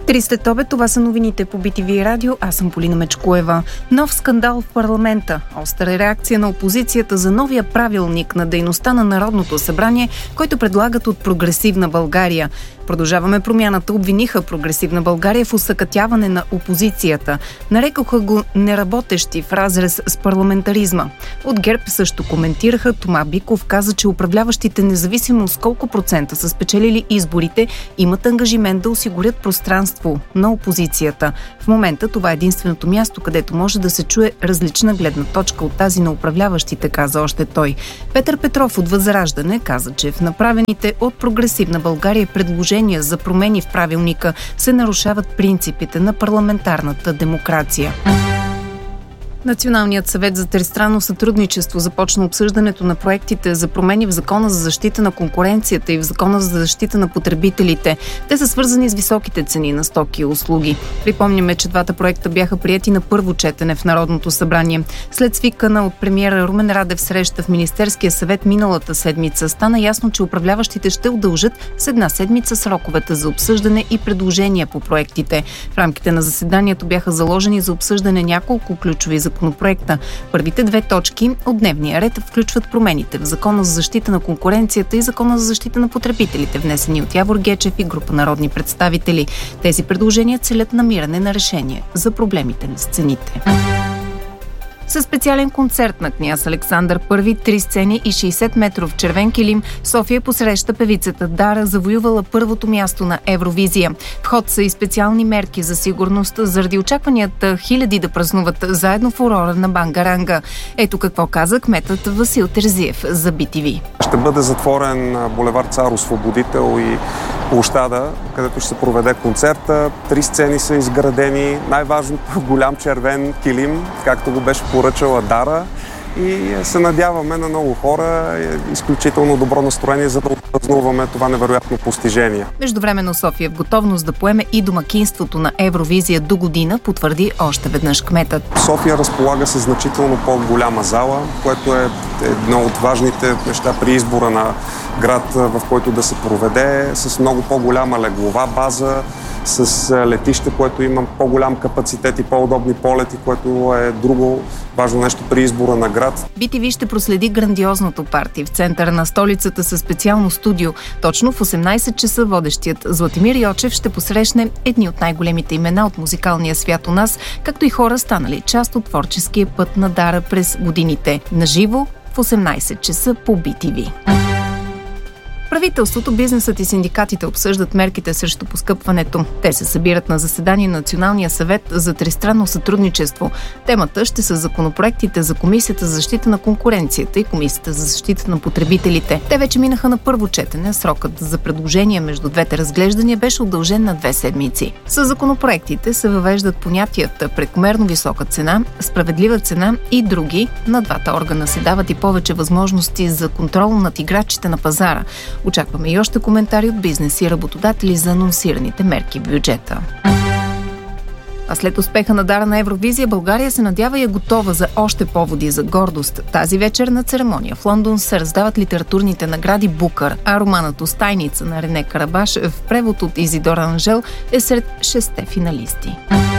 3 след обед, това са новините по BTV Радио. Аз съм Полина Мечкоева. Нов скандал в парламента. Остра реакция на опозицията за новия правилник на дейността на Народното събрание, който предлагат от Прогресивна България. Продължаваме промяната обвиниха Прогресивна България в усъкътяване на опозицията. Нарекоха го неработещи в разрез с парламентаризма. От ГЕРБ също коментираха. Тома Биков каза, че управляващите, независимо с колко процента са спечелили изборите, имат ангажимент да осигурят пространство на опозицията. В момента това е единственото място, където може да се чуе различна гледна точка от тази на управляващите, каза още той. Петър Петров от Възраждане каза, че в направените от Прогресивна България предложения за промени в правилника се нарушават принципите на парламентарната демокрация. Националният съвет за тристранно сътрудничество започна обсъждането на проектите за промени в Закона за защита на конкуренцията и в Закона за защита на потребителите. Те са свързани с високите цени на стоки и услуги. Припомняме, че двата проекта бяха приети на първо четене в Народното събрание. След свикана от премиера Румен Радев среща в Министерския съвет миналата седмица, стана ясно, че управляващите ще удължат с една седмица сроковете за обсъждане и предложения по проектите. В рамките на заседанието бяха заложени за обсъждане няколко ключови законопроекта. Първите две точки от дневния ред включват промените в Закона за защита на конкуренцията и Закона за защита на потребителите, внесени от Явор Гечев и група народни представители. Тези предложения целят намиране на решение за проблемите с цените. Със специален концерт на княз Александър I, 3 сцени и 60-метров червен килим, София посреща певицата Дара, завоювала първото място на Евровизия. В ход са и специални мерки за сигурност, заради очакванията хиляди да празнуват заедно в урора на Бангаранга. Ето какво каза кметът Васил Терзиев за BTV. Ще бъде затворен булевард Цар Освободител и площада, където ще се проведе концерта. 3 сцени са изградени. Най-важното голям червен килим, както го беше поръчала Дара. И се надяваме на много хора. Изключително добро настроение, за да отпразнуваме това невероятно постижение. Междувременно София в готовност да поеме и домакинството на Евровизия до година, потвърди още веднъж кметът. София разполага с значително по-голяма зала, което е едно от важните неща при избора на град, в който да се проведе, с много по-голяма леглова база, с летище, което има по-голям капацитет и по-удобни полети, което е друго важно нещо при избора на град. BTV ще проследи грандиозното парти в центъра на столицата със специално студио. Точно в 18 часа водещият Златимир Йочев ще посрещне едни от най-големите имена от музикалния свят у нас, както и хора станали част от творческия път на Дара през годините. Наживо в 18 часа по BTV. Правителството, бизнесът и синдикатите обсъждат мерките срещу поскъпването. Те се събират на заседание на Националния съвет за тристранно сътрудничество. Темата ще са законопроектите за Комисията за защита на конкуренцията и Комисията за защита на потребителите. Те вече минаха на първо четене. Срокът за предложения между двете разглеждания беше удължен на 2 седмици. С законопроектите се въвеждат понятията прекомерно висока цена, справедлива цена и други. На двата органа се дават и повече възможности за контрол над играчите на пазара. Очакваме и още коментари от бизнес и работодатели за анонсираните мерки в бюджета. А след успеха на Дара на Евровизия, България се надява и е готова за още поводи за гордост. Тази вечер на церемония в Лондон се раздават литературните награди Букър, а романът "Остайница" на Рене Карабаш в превод от Изидора Анжел е сред 6 финалисти.